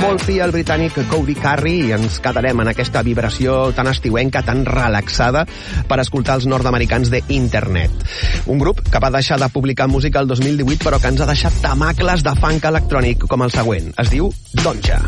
Paul P, el britànic Cody Carey, i ens quedarem en aquesta vibració tan estiuenca, tan relaxada, per escoltar els nord-americans de Internet. Un grup que va deixar de publicar música el 2018, però que ens ha deixat tamacles de funk electrònic com el següent. Es diu Donja.